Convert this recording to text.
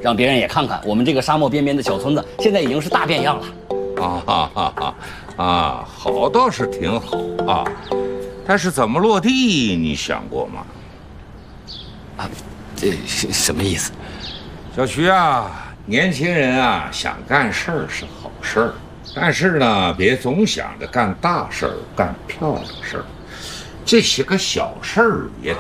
让别人也看看我们这个沙漠边边的小村子，现在已经是大变样了。 好倒是挺好啊，但是怎么落地，你想过吗？ 这什么意思？ 小徐啊，年轻人啊，想干事儿是好事儿，但是呢，别总想着干大事儿、干漂亮事儿，这些个小事儿也得